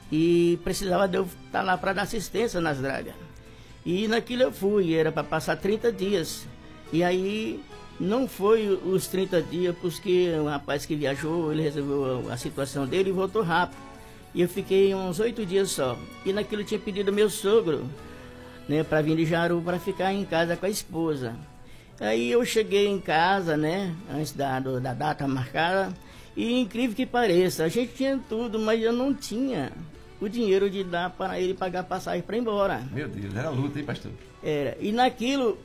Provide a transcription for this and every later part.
e precisava de eu estar lá para dar assistência nas dragas. E naquilo eu fui, era para passar 30 dias. E aí não foi os 30 dias, porque o rapaz que viajou, ele resolveu a situação dele e voltou rápido. E eu fiquei uns 8 dias só. E naquilo eu tinha pedido ao meu sogro, né, para vir de Jaru para ficar em casa com a esposa. Aí eu cheguei em casa, né, antes da data marcada, e incrível que pareça, a gente tinha tudo, mas eu não tinha o dinheiro de dar para ele pagar passagem para ir embora. Meu Deus, era luta, hein, pastor? Era. E naquilo,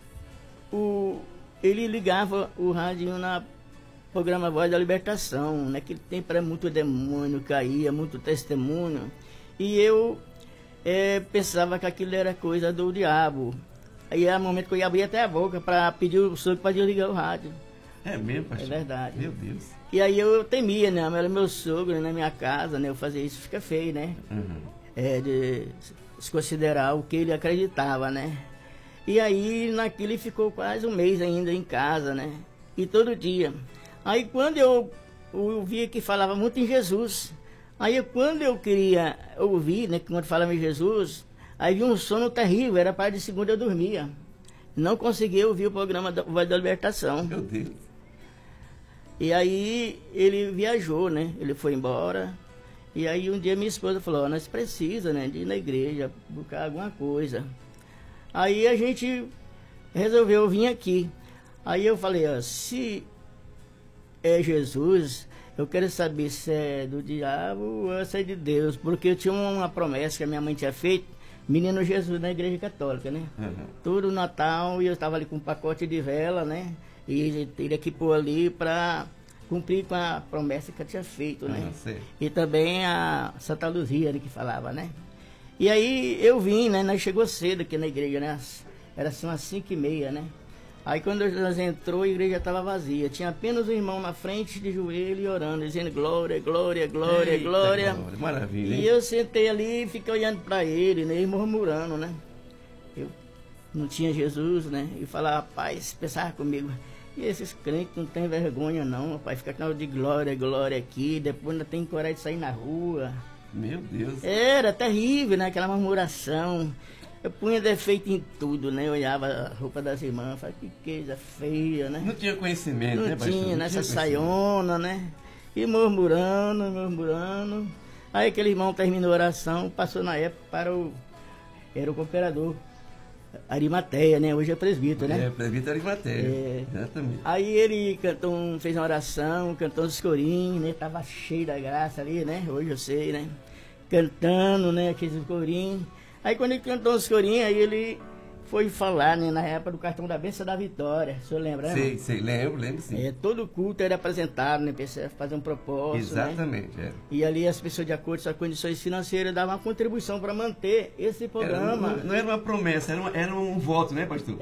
ele ligava o rádio na programa Voz da Libertação. Naquele tempo era muito demônio, caía, muito testemunho. E eu pensava que aquilo era coisa do diabo. Aí era o momento que eu ia abrir até a boca para pedir o sogro para desligar o rádio. É mesmo, pastor? É verdade. Meu Deus. E aí eu temia, né? Era meu sogro na minha casa, né? Eu fazer isso fica feio, né? Uhum. De se considerar o que ele acreditava, né? E aí naquilo ele ficou quase um mês ainda em casa, né? E todo dia. Aí quando eu via que falava muito em Jesus, aí quando eu queria ouvir, né? Quando falava em Jesus, aí vi um sono terrível, era parte de segunda eu dormia. Não conseguia ouvir o programa da Voz da Libertação. Meu Deus. E aí ele viajou, né? Ele foi embora. E aí um dia minha esposa falou, nós precisamos, né, de ir na igreja, buscar alguma coisa. Aí a gente resolveu vir aqui. Aí eu falei, ó, se é Jesus, eu quero saber se é do diabo ou se é de Deus. Porque eu tinha uma promessa que a minha mãe tinha feito, Menino Jesus na igreja católica, né? Uhum. Todo Natal, e eu estava ali com um pacote de vela, né? E ele aqui por ali para cumprir com a promessa que eu tinha feito, né? E também a Santa Luzia, né, que falava, né? E aí eu vim, né? Nós chegou cedo aqui na igreja, né? Era assim umas 5h30, né? Aí quando nós entrou, a igreja estava vazia. Tinha apenas um irmão na frente, de joelho e orando, dizendo glória, glória, glória, Eita, glória. Maravilha, hein? E eu sentei ali e fiquei olhando para ele, né? E murmurando, né? Eu não tinha Jesus, né? E falava, rapaz, pensava comigo, e esses crentes não tem vergonha não, rapaz, fica com de glória, glória aqui, depois ainda tem coragem de sair na rua. Meu Deus. Era terrível, né? Aquela murmuração. Eu punha defeito em tudo, né? Eu olhava a roupa das irmãs, falava, que coisa feia, né? Não tinha conhecimento, não né, pastor? Tinha, nessa saiona, né? E murmurando, murmurando. Aí aquele irmão terminou a oração, passou na época para era o cooperador Arimateia, né? Hoje é presbítero, né? É, presbítero Arimateia, exatamente. Aí ele fez uma oração, cantou uns corinhos, né? Tava cheio da graça ali, né? Hoje eu sei, né? Cantando, né? Aqueles corinhos. Aí quando ele cantou os corinhos, aí ele foi falar, né? Na época do cartão da bênção da vitória. O senhor lembra, né? Sei, lembro sim. Todo culto era apresentado, né? Pra fazer um propósito. Exatamente, né? E ali as pessoas, de acordo com suas condições financeiras, davam uma contribuição para manter esse programa. Não era uma promessa, era um voto, né, pastor?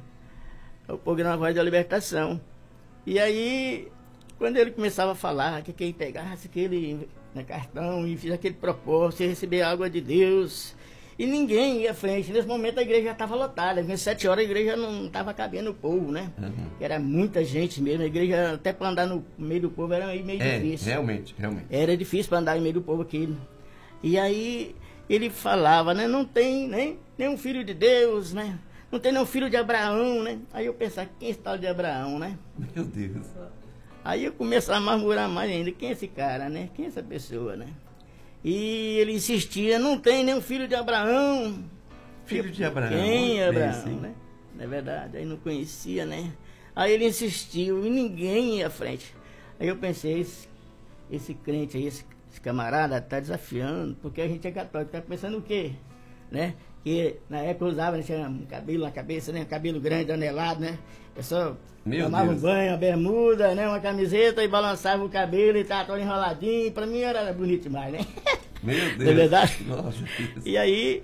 O programa Voz da Libertação. E aí, quando ele começava a falar que quem pegasse aquele cartão e fizesse aquele propósito, ia receber a água de Deus. E ninguém ia à frente. Nesse momento a igreja já estava lotada. Às 7 horas a igreja não estava cabendo o povo, né? Uhum. Era muita gente mesmo. A igreja, até para andar no meio do povo, era meio difícil. Realmente. Era difícil para andar no meio do povo aqui. E aí ele falava, né? Não tem nem um filho de Deus, né? Não tem nenhum filho de Abraão, né? Aí eu pensava, quem é esse tal de Abraão, né? Meu Deus. Aí eu começava a murmurar mais ainda. Quem é esse cara, né? Quem é essa pessoa, né? E ele insistia, não tem nenhum filho de Abraão. Filho de Abraão? Quem é Abraão, né? Não é verdade, aí não conhecia, né? Aí ele insistiu e ninguém ia à frente. Aí eu pensei, esse crente aí, esse camarada tá desafiando, porque a gente é católico, tá pensando o quê? Né? Que na época eu usava, né, tinha um cabelo na cabeça, né? Cabelo grande, anelado, né? Eu só tomava um banho, uma bermuda, né? Uma camiseta e balançava o cabelo e tava todo enroladinho. Pra mim era bonito demais, né? Meu Deus. Não é verdade? Nossa, Deus. E aí,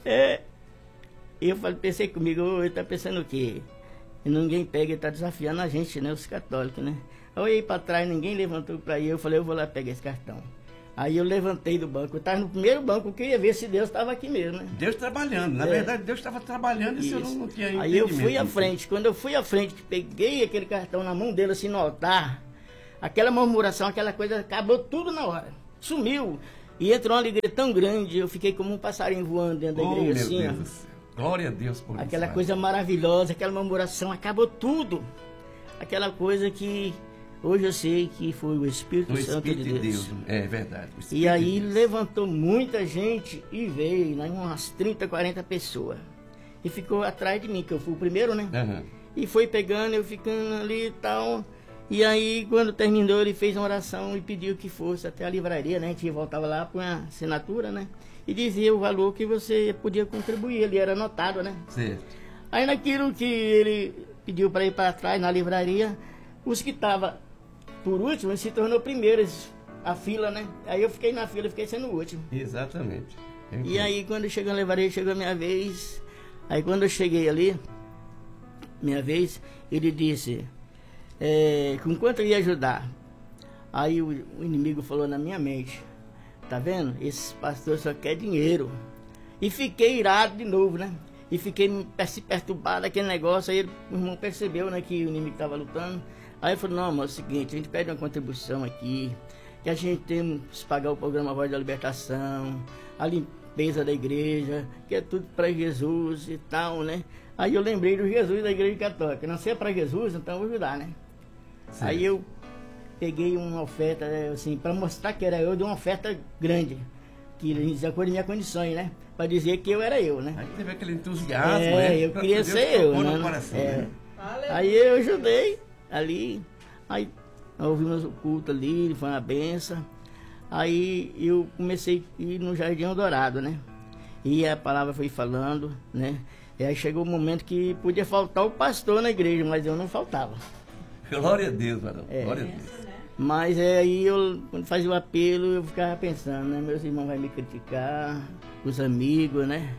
eu pensei comigo, ele tá pensando o quê? E ninguém pega, ele tá desafiando a gente, né? Os católicos, né? Eu olhei pra trás, ninguém levantou pra ir, eu falei, eu vou lá pegar esse cartão. Aí eu levantei do banco, eu estava no primeiro banco, eu queria ver se Deus estava aqui mesmo, né? Deus trabalhando, na verdade Deus estava trabalhando e eu não tinha entendimento. Aí eu fui à frente, quando eu fui à frente, que peguei aquele cartão na mão dele assim no altar, aquela murmuração, aquela coisa, acabou tudo na hora, sumiu. E entrou uma alegria tão grande, eu fiquei como um passarinho voando dentro da igreja, assim, Deus do céu. Glória a Deus por isso. Aquela coisa maravilhosa, aquela murmuração, acabou tudo. Aquela coisa que hoje eu sei que foi o Espírito Santo de Deus. É verdade. E aí levantou muita gente e veio, né, umas 30, 40 pessoas. E ficou atrás de mim, que eu fui o primeiro, né? Uhum. E foi pegando, eu ficando ali e tal. E aí, quando terminou, ele fez uma oração e pediu que fosse até a livraria, né? A gente voltava lá com a assinatura, né? E dizia o valor que você podia contribuir. Ele era anotado, né? Certo. Aí, naquilo que ele pediu para ir para trás, na livraria, os que estavam por último, se tornou primeiros, a fila, né? Aí eu fiquei na fila, fiquei sendo o último. Exatamente. E aí, quando chegou na livraria, chegou a minha vez. Aí, quando eu cheguei ali, minha vez, ele disse... com quanto eu ia ajudar? Aí o inimigo falou na minha mente, tá vendo? Esse pastor só quer dinheiro. E fiquei irado de novo, né? E fiquei perturbado aquele negócio. Aí o irmão percebeu, né, que o inimigo estava lutando. Aí ele falou, não, mas é o seguinte, a gente pede uma contribuição aqui, que a gente tem que pagar o programa Voz da Libertação, a limpeza da igreja, que é tudo para Jesus e tal, né? Aí eu lembrei do Jesus da igreja católica. Não sei para Jesus, então eu vou ajudar, né? Sim. Aí eu peguei uma oferta, assim, para mostrar que era eu, de uma oferta grande, que de acordo com minhas condições, né? Para dizer que eu era eu, né? Aí teve aquele entusiasmo, né? Eu queria ser eu, né? Coração, né? Aí eu ajudei ali, aí ouvimos o culto ali, foi uma benção. Aí eu comecei a ir no Jardim Dourado, né? E a palavra foi falando, né? E aí chegou o momento que podia faltar o pastor na igreja, mas eu não faltava. Glória a Deus, varão. Glória a Deus. Mas aí eu, quando fazia o apelo, eu ficava pensando, né? Meus irmãos vão me criticar, os amigos, né?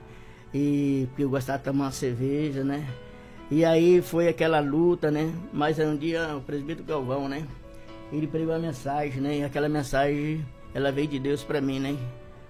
E porque eu gostava de tomar uma cerveja, né? E aí foi aquela luta, né? Mas um dia o presbítero Galvão, né? Ele pregou a mensagem, né? E aquela mensagem, ela veio de Deus para mim, né?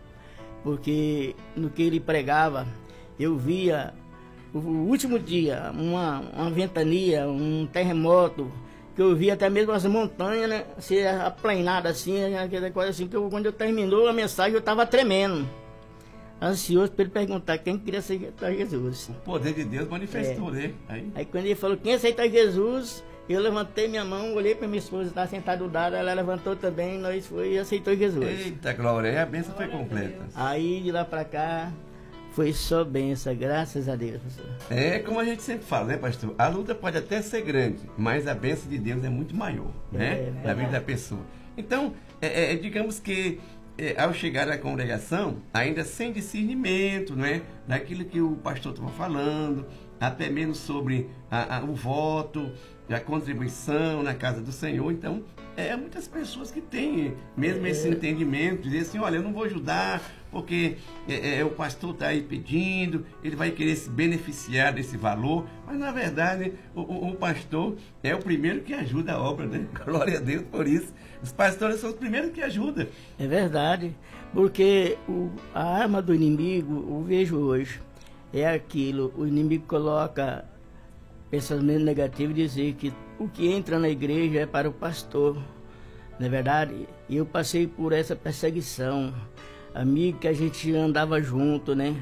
Porque no que ele pregava, eu via o último dia, uma ventania, um terremoto, que eu via até mesmo as montanhas, né, ser aplainadas assim, aquela coisa assim, que quando eu terminou a mensagem eu estava tremendo, ansioso para ele perguntar quem queria aceitar Jesus. O poder de Deus manifestou, né? Aí quando ele falou quem aceita Jesus, eu levantei minha mão, olhei para minha esposa, estava sentada do lado, ela levantou também, nós foi e aceitou Jesus. Eita glória, a bênção foi completa. Aí de lá para cá foi só bênção, graças a Deus, pastor. É como a gente sempre fala, né, pastor? A luta pode até ser grande, mas a bênção de Deus é muito maior, né? Na vida da pessoa. Então, digamos que ao chegar à congregação, ainda sem discernimento, né? Daquilo que o pastor estava falando, até menos sobre o voto, a contribuição na casa do Senhor. Então, muitas pessoas que têm mesmo esse entendimento, dizem assim, olha, eu não vou ajudar, porque o pastor está aí pedindo, ele vai querer se beneficiar desse valor, mas na verdade o pastor é o primeiro que ajuda a obra, né? Glória a Deus por isso. Os pastores são os primeiros que ajudam. É verdade, porque a arma do inimigo, eu vejo hoje, é aquilo, o inimigo coloca pensamento negativo e dizer que o que entra na igreja é para o pastor, não é verdade? E eu passei por essa perseguição, amigo que a gente andava junto, né?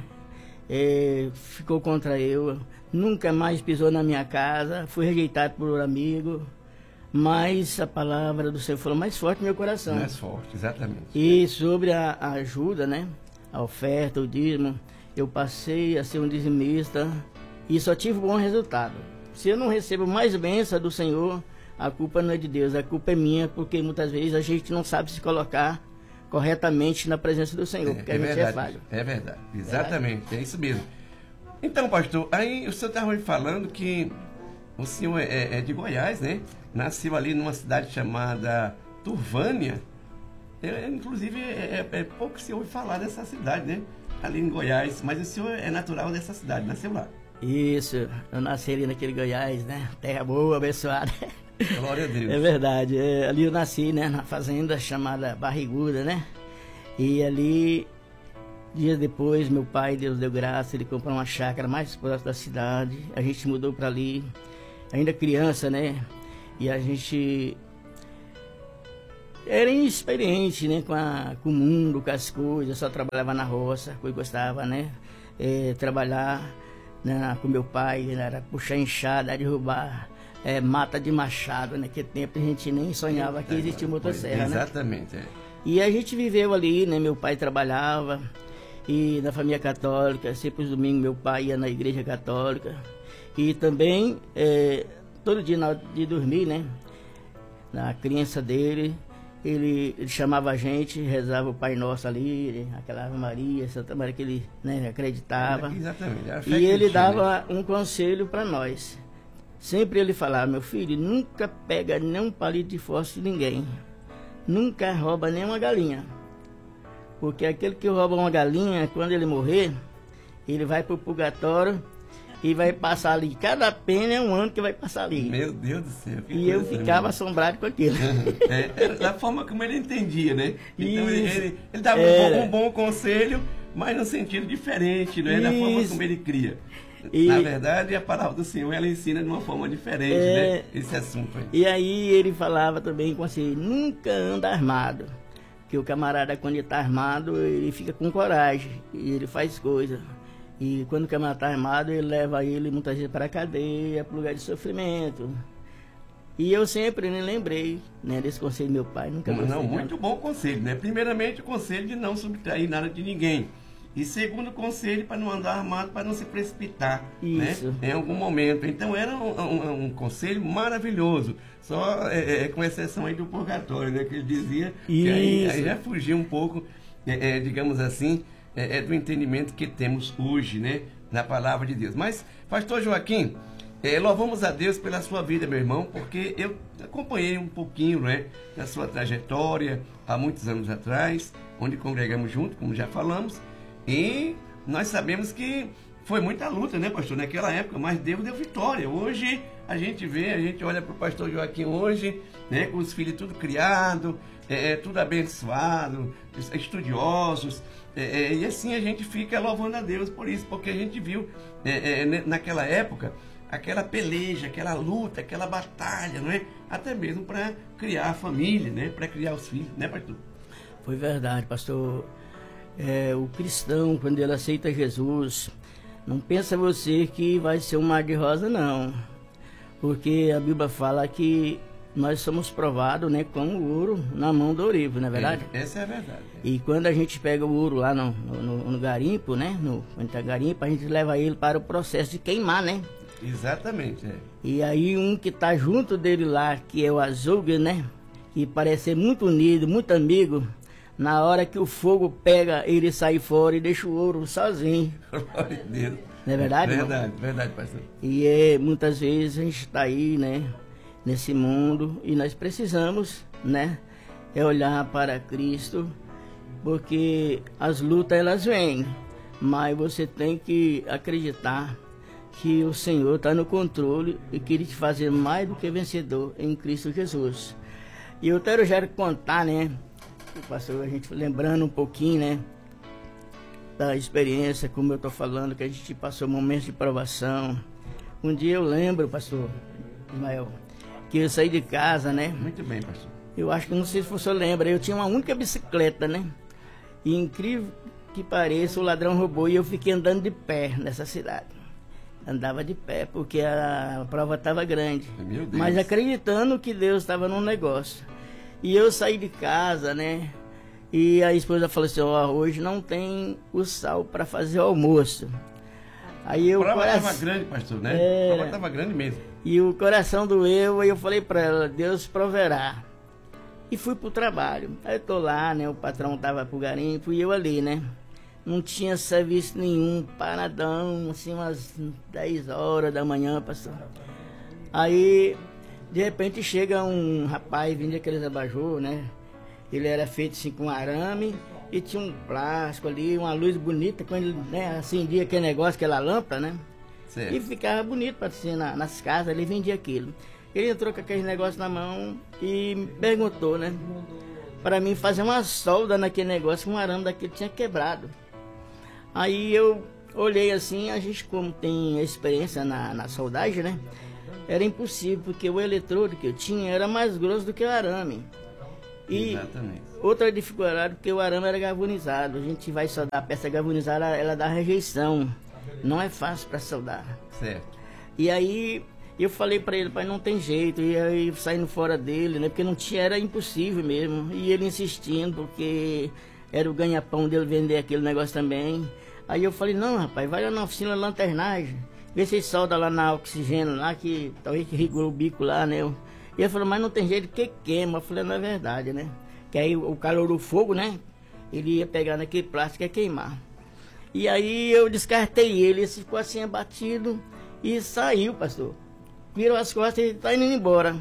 Ficou contra eu, nunca mais pisou na minha casa, fui rejeitado por um amigo, mas a palavra do Senhor falou mais forte no meu coração. Mais forte, exatamente. E sobre a ajuda, né? A oferta, o dízimo, eu passei a ser um dizimista e só tive bom resultado. Se eu não recebo mais bênção do Senhor, a culpa não é de Deus, a culpa é minha, porque muitas vezes a gente não sabe se colocar corretamente na presença do Senhor, porque a gente é falho. É verdade, exatamente, é isso mesmo. Então, pastor, aí o senhor estava me falando que o senhor é de Goiás, né? Nasceu ali numa cidade chamada Turvânia. Inclusive, pouco se ouve falar dessa cidade, né? Ali em Goiás, mas o senhor é natural dessa cidade, nasceu lá. Isso, eu nasci ali naquele Goiás, né? Terra boa, abençoada. Glória a Deus. É verdade, ali eu nasci, né? Na fazenda chamada Barriguda, né? E ali, dias depois, meu pai, Deus deu graça, ele comprou uma chácara mais próxima da cidade. A gente mudou para ali, ainda criança, né? E a gente era inexperiente, né, com o mundo, com as coisas, só trabalhava na roça, eu gostava, né, trabalhar, né, com meu pai, né, era puxar enxada, derrubar mata de machado, naquele tempo a gente nem sonhava que existia motosserra, né? Exatamente, E a gente viveu ali, né, meu pai trabalhava, e na família católica, sempre os domingos meu pai ia na igreja católica, e também, todo dia na hora de dormir, né, na crença dele, ele chamava a gente, rezava o Pai Nosso ali, aquela Ave Maria, Santa Maria que ele, né, acreditava. Exatamente. E ele dava um conselho para nós. Sempre ele falava: meu filho, nunca pega nem um palito de fósforo de ninguém. Nunca rouba nem uma galinha. Porque aquele que rouba uma galinha, quando ele morrer, ele vai para o purgatório e vai passar ali. Cada pena é um ano que vai passar ali. Meu Deus do céu. E eu ficava assombrado com aquilo. Era da forma como ele entendia, né? Então ele dava um bom conselho, mas no sentido diferente, não é? Da forma como ele cria. Na verdade, a palavra do Senhor, ela ensina de uma forma diferente, né? Esse assunto aí. E aí ele falava também com assim: nunca anda armado. Porque o camarada, quando ele está armado, ele fica com coragem. E ele faz coisa. E quando o camarada está armado, ele leva ele muitas vezes para a cadeia, para o lugar de sofrimento. E eu sempre me lembrei, né, desse conselho do meu pai. Nunca muito bom conselho, né? Primeiramente, o conselho de não subtrair nada de ninguém. E segundo, conselho para não andar armado, para não se precipitar, né, em algum momento. Então era um conselho maravilhoso. Só com exceção aí do purgatório, né? Que ele dizia que aí já fugia um pouco, digamos assim, do entendimento que temos hoje, né, na palavra de Deus. Mas, pastor Joaquim, louvamos a Deus pela sua vida, meu irmão, porque eu acompanhei um pouquinho, né, da sua trajetória há muitos anos atrás, onde congregamos juntos, como já falamos, e nós sabemos que foi muita luta, né, pastor, naquela época, mas Deus deu vitória. Hoje a gente olha para o pastor Joaquim hoje, né, com os filhos tudo criado, tudo abençoado, estudiosos, e assim a gente fica louvando a Deus por isso, porque a gente viu naquela época aquela peleja, aquela luta, aquela batalha, não é? Até mesmo para criar a família, né, para criar os filhos, né, pastor? Foi verdade, pastor. O cristão, quando ele aceita Jesus, não pensa você que vai ser um mar de rosa, não. Porque a Bíblia fala que nós somos provados, né, como ouro na mão do ourivo, não é verdade? Essa é a verdade. E quando a gente pega o ouro lá no garimpo, né, onde está garimpo, a gente leva ele para o processo de queimar, né? Exatamente, E aí um que está junto dele lá, que é o açougue, né, que parece ser muito unido, muito amigo, na hora que o fogo pega, ele sai fora e deixa o ouro sozinho. Glória a Deus. Não é verdade? Verdade, pastor. E muitas vezes a gente está aí, né, nesse mundo, e nós precisamos, né, olhar para Cristo, porque as lutas elas vêm, mas você tem que acreditar que o Senhor está no controle e que Ele te fazer mais do que vencedor em Cristo Jesus. E eu quero já contar, né, pastor, a gente lembrando um pouquinho, né, da experiência, como eu estou falando, que a gente passou momentos de provação. Um dia eu lembro, pastor Ismael, que eu saí de casa, né? Muito bem, pastor. Eu acho que, não sei se o senhor lembra, eu tinha uma única bicicleta, né? E incrível que pareça, o ladrão roubou e eu fiquei andando de pé nessa cidade. Andava de pé, porque a prova estava grande. Meu Deus. Mas acreditando que Deus estava no negócio. E eu saí de casa, né? E a esposa falou assim: hoje não tem o sal para fazer o almoço. Aí a prova estava grande, pastor, né? A prova estava grande mesmo. E o coração doeu, aí eu falei para ela: Deus proverá. E fui pro trabalho. Aí eu tô lá, né? O patrão tava pro garimpo e eu ali, né? Não tinha serviço nenhum, paradão, assim, umas 10 horas da manhã, pastor. Aí, de repente, chega um rapaz, vindo aqueles abajur, né? Ele era feito assim com arame e tinha um plástico ali, uma luz bonita, quando ele, né, acendia aquele negócio, aquela lâmpada, né? Certo. E ficava bonito para assim, nas casas, ele vendia aquilo. Ele entrou com aquele negócio na mão e me perguntou, né? Para mim fazer uma solda naquele negócio, que um arame daquele tinha quebrado. Aí eu olhei assim, a gente como tem experiência na soldagem, né? Era impossível, porque o eletrodo que eu tinha era mais grosso do que o arame. E exatamente. outra dificuldade, porque o arame era galvanizado. A gente vai soldar a peça galvanizada, ela dá rejeição. Não é fácil para soldar. Certo. E aí eu falei para ele, pai, não tem jeito. E aí saindo fora dele, né? Porque não tinha, era impossível mesmo. E ele insistindo, porque era o ganha-pão dele vender aquele negócio também. Aí eu falei, não, rapaz, vai lá na oficina de lanternagem. Vê se solda lá na oxigênio, lá que talvez que regula o bico lá, né? E ele falou, mas não tem jeito, porque queima. Eu falei, não é verdade, né? Que aí o calor do fogo, né? Ele ia pegar naquele plástico e ia queimar. E aí eu descartei ele ficou assim abatido e saiu, pastor. Virou as costas e tá indo embora.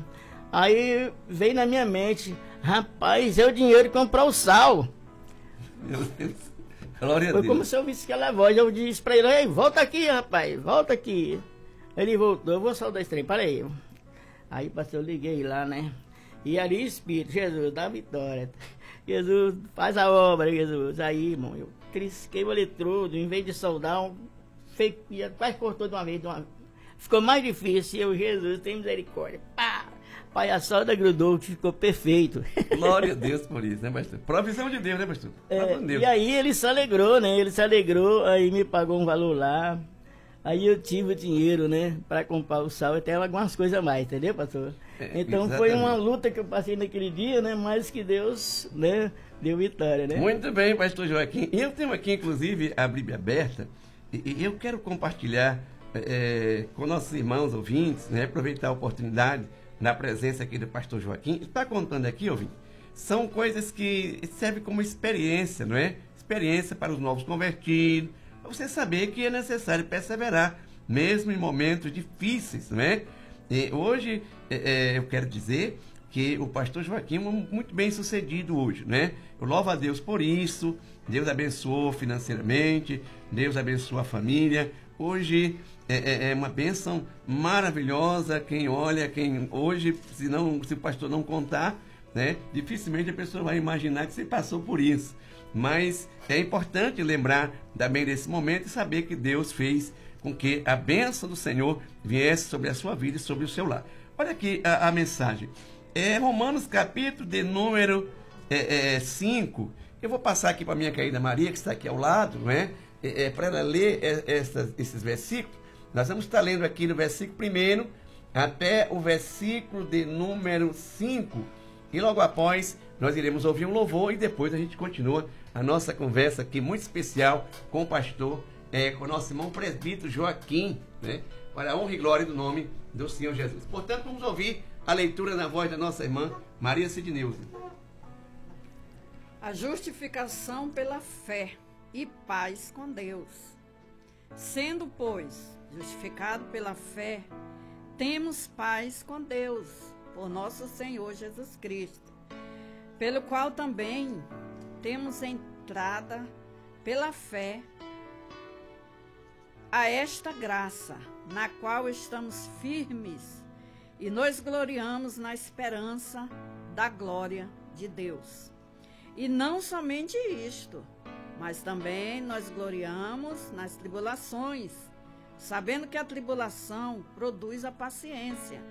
Aí veio na minha mente, rapaz, é o dinheiro de comprar o sal. Meu Deus. Glória a Foi Deus. como se eu visse aquela voz, eu disse pra ele, ei, volta aqui, rapaz, volta aqui. Ele voltou, eu vou saudar esse trem, para aí. Aí, pastor, eu liguei lá, né? E ali, Espírito, Jesus, dá vitória. Jesus, faz a obra, Jesus. Aí, irmão, eu trisquei o eletrodo, em vez de soldar, quase cortou de uma vez. Ficou mais difícil, eu, Jesus, tem misericórdia. Pá! Pai, a solda grudou, que ficou perfeito. Glória a Deus por isso, né, pastor? Provisão de Deus, né, pastor? E aí ele se alegrou, né? Ele se alegrou, aí me pagou um valor lá. Aí eu tive o dinheiro, né? Para comprar o sal e até algumas coisas a mais, entendeu, pastor? Então exatamente. Foi uma luta que eu passei naquele dia, né? Mas que Deus, né? Deu vitória, né? Muito bem, pastor Joaquim. Eu tenho aqui, inclusive, a Bíblia aberta. E eu quero compartilhar com nossos irmãos ouvintes, né? Aproveitar a oportunidade na presença aqui do pastor Joaquim. Ele está contando aqui, ouvinte, são coisas que servem como experiência, não é? Experiência para os novos convertidos, para você saber que é necessário perseverar, mesmo em momentos difíceis, não é? E hoje, eu quero dizer que o pastor Joaquim é muito bem sucedido hoje, né? Eu louvo a Deus por isso, Deus abençoou financeiramente, Deus abençoou a família. Hoje é uma bênção maravilhosa. Quem olha, hoje, se o pastor não contar, né, dificilmente a pessoa vai imaginar que você passou por isso. Mas é importante lembrar também desse momento e saber que Deus fez com que a bênção do Senhor viesse sobre a sua vida e sobre o seu lar. Olha aqui a mensagem. Romanos capítulo de número 5. Eu vou passar aqui para a minha querida Maria, que está aqui ao lado, não é? Para ela ler esses versículos. Nós vamos estar lendo aqui no versículo 1 até o versículo de número 5. E logo após, nós iremos ouvir um louvor e depois a gente continua a nossa conversa aqui muito especial com o pastor, com o nosso irmão presbítero Joaquim, né? Para a honra e glória do nome do Senhor Jesus. Portanto, vamos ouvir a leitura na voz da nossa irmã Maria Sidneuza. A justificação pela fé e paz com Deus. Sendo, pois, justificado pela fé, temos paz com Deus, por nosso Senhor Jesus Cristo, pelo qual também temos entrada pela fé a esta graça, na qual estamos firmes e nos gloriamos na esperança da glória de Deus. E não somente isto, mas também nós gloriamos nas tribulações, sabendo que a tribulação produz a paciência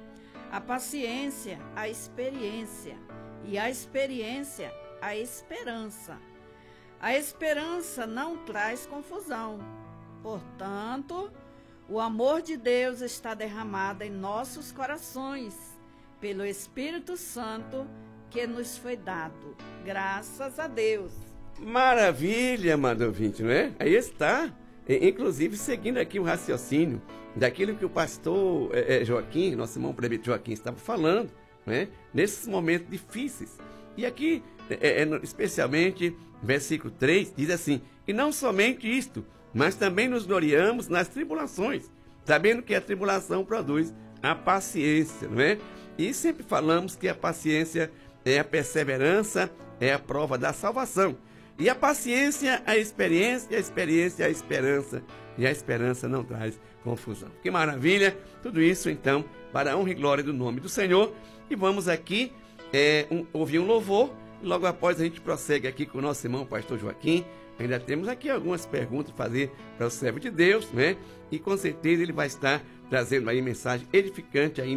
a experiência, e a experiência a esperança. A esperança não traz confusão. Portanto, o amor de Deus está derramado em nossos corações, pelo Espírito Santo que nos foi dado. Graças a Deus. Maravilha, amado ouvinte, não é? Aí está, inclusive seguindo aqui o raciocínio daquilo que o pastor Joaquim, nosso irmão presbítero Joaquim, estava falando, não é? Nesses momentos difíceis. E aqui, especialmente, versículo 3, diz assim: e não somente isto, mas também nos gloriamos nas tribulações, sabendo que a tribulação produz a paciência, não é? E sempre falamos que a paciência é a perseverança, é a prova da salvação. E a paciência, a experiência, e a experiência, a esperança. E a esperança não traz confusão. Que maravilha! Tudo isso, então, para a honra e glória do nome do Senhor. E vamos aqui ouvir um louvor. E logo após a gente prossegue aqui com o nosso irmão, pastor Joaquim. Ainda temos aqui algumas perguntas para fazer para o servo de Deus, né? E com certeza ele vai estar trazendo aí mensagem edificante ainda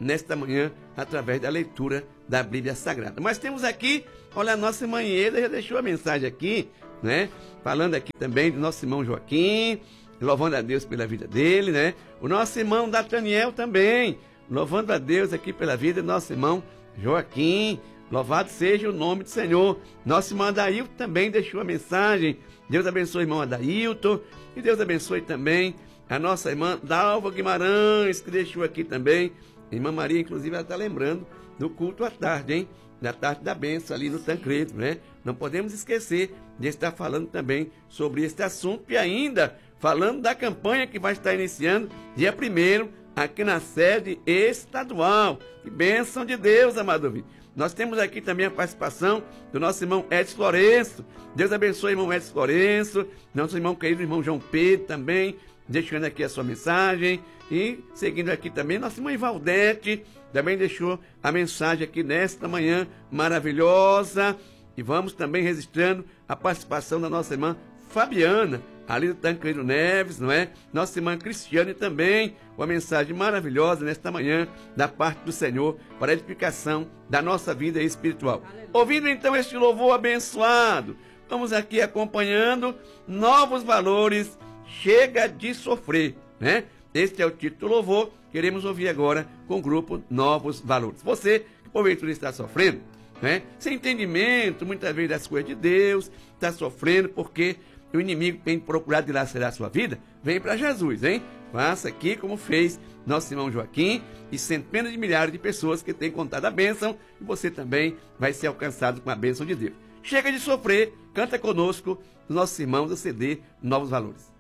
nesta manhã através da leitura da Bíblia Sagrada. Mas temos aqui, olha, a nossa irmã Ieda já deixou a mensagem aqui, né? Falando aqui também do nosso irmão Joaquim, louvando a Deus pela vida dele, né? O nosso irmão Nathaniel também, louvando a Deus aqui pela vida do nosso irmão Joaquim. Louvado seja o nome do Senhor. Nosso irmão Adailton também deixou a mensagem. Deus abençoe o irmão Adailton. E Deus abençoe também a nossa irmã Dalva Guimarães, que deixou aqui também. A irmã Maria, inclusive, ela está lembrando do culto à tarde, hein? Da tarde da bênção ali no Tancredo, né? Não podemos esquecer de estar falando também sobre este assunto e ainda falando da campanha que vai estar iniciando dia 1º aqui na sede estadual. Que bênção de Deus, amado ouvinte. Nós temos aqui também a participação do nosso irmão Edson Florencio. Deus abençoe o irmão Edson Florencio, nosso irmão querido irmão João Pedro também, deixando aqui a sua mensagem. E seguindo aqui também, nossa irmã Ivaldete também deixou a mensagem aqui nesta manhã maravilhosa. E vamos também registrando a participação da nossa irmã Fabiana, ali do Tancredo Neves, não é? Nossa irmã Cristiane também, uma mensagem maravilhosa nesta manhã da parte do Senhor para a edificação da nossa vida espiritual. Aleluia. Ouvindo então este louvor abençoado, vamos aqui acompanhando Novos Valores, Chega de Sofrer, né? Este é o título do louvor, queremos ouvir agora com o grupo Novos Valores. Você que porventura está sofrendo, né? Sem entendimento, muitas vezes das coisas de Deus, está sofrendo porque o inimigo tem procurado dilacerar a sua vida, vem para Jesus, hein? Faça aqui como fez nosso irmão Joaquim e centenas de milhares de pessoas que têm contado a bênção, e você também vai ser alcançado com a bênção de Deus. Chega de sofrer, canta conosco, nossos irmãos do CD Novos Valores.